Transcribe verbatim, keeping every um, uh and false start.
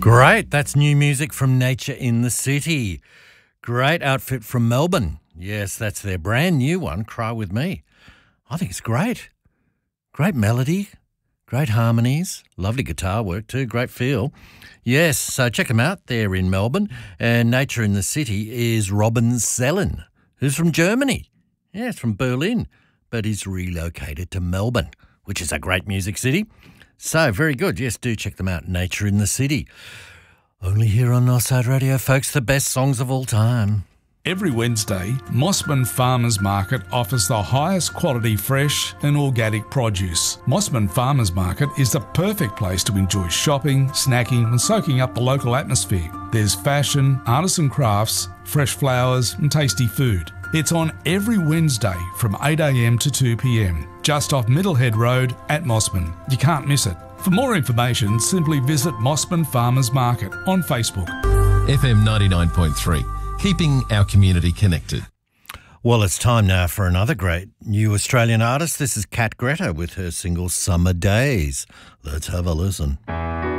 Great. That's new music from Nature in the City. Great outfit from Melbourne. Yes, that's their brand new one, Cry With Me. I think it's great. Great melody, great harmonies, lovely guitar work too, great feel. Yes, so check them out. They're in Melbourne. And Nature in the City is Robin Zellen, who's from Germany. Yeah, it's from Berlin, but he's relocated to Melbourne, which is a great music city. So, very good. Yes, do check them out. Nature in the City. Only here on Northside Radio, folks, the best songs of all time. Every Wednesday, Mossman Farmers Market offers the highest quality fresh and organic produce. Mossman Farmers Market is the perfect place to enjoy shopping, snacking and soaking up the local atmosphere. There's fashion, artisan crafts, fresh flowers and tasty food. It's on every Wednesday from eight a m to two p m, just off Middlehead Road at Mossman. You can't miss it. For more information, simply visit Mossman Farmers Market on Facebook. F M ninety-nine point three, keeping our community connected. Well, it's time now for another great new Australian artist. This is Kat Greta with her single Summer Days. Let's have a listen.